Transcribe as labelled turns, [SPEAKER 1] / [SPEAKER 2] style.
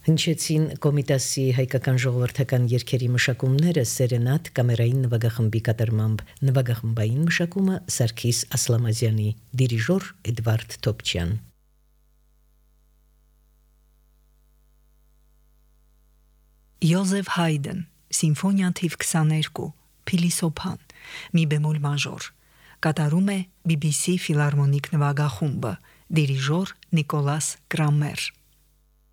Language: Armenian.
[SPEAKER 1] Հնչեցին Կոմիտասի հայկական ժողովրդական երգերի մշակումները Սերենատ կամերային նվագախմբի կատարմամբ, նվագախմբային մշակումը Սարգիս Ասլամազյանի, դիրիժոր Էդվարդ Թոփչյան։
[SPEAKER 2] Յոզեֆ Հայդեն, Սիմֆոնիա թիվ 22, Փիլիսոփան, մի բեմոլ մաժոր, կատարում է BBC ֆիլարմոնիկ նվագախումբը, դիրիժոր Նիկոլաս Կրամեր։